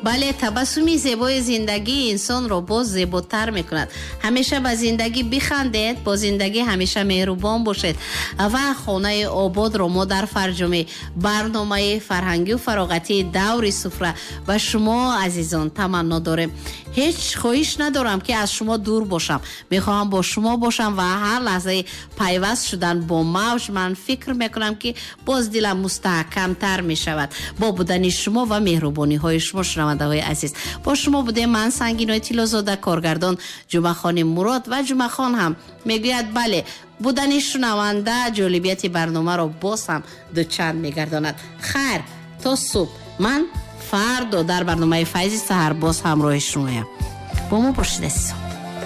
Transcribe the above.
бале, табассуми зебои зиндагии инсонро боз зеботар мекунад. ҳамеша ба зиндагӣ бихандед, бо зиндагӣ ҳамеша меҳрубон бошед ва хонаи ободро мо дар фарҷоми барномаи фарҳангию фароғатии даври суфра ба шумо азизон таманно дорем. ҳеҷ хоҳиш надорам ки аз шумо дур бошам. мехоҳам бо шумо бошам ва ҳар лаҳзаи пайваст шудан бо мавҷ ман фикр мекунам ки боз дилам мустаҳкамтар мешавад бо будани шумо ва меҳрубониҳои шумо. шунавандаҳои азиз, бо шумо будем ман Сангинои Тиллозода, коргардон Ҷумъахони Мурод ва Ҷумъахон ҳам мегӯяд бале, будани шунаванда ҷолибияти барномаро боз ҳам дучанд мегардонад. хайр, то субҳ ман фардо дар барномаи Файзи саҳар боз ҳамроҳи шумоям. бо мо бошед азизон.